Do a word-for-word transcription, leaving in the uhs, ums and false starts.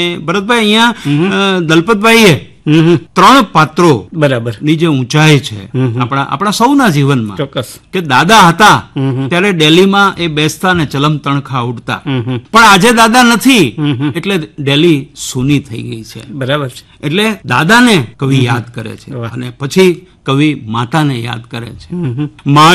ભરતભાઈ અહીંયા દલપતભાઈએ ત્રણ પાત્રો બરાબર ની જે ઊંચાઈ છે આપણા આપણા સૌના જીવનમાં, ચોક્કસ, કે દાદા હતા ત્યારે દિલ્હીમાં એ બેસતા ને ચલમ તણખા ઉડતા, પણ આજે દાદા નથી એટલે દિલ્હી સૂની થઈ ગઈ છે. બરાબર છે. એટલે દાદાને કવિ યાદ કરે છે અને પછી કવિ માતાને યાદ કરે છે.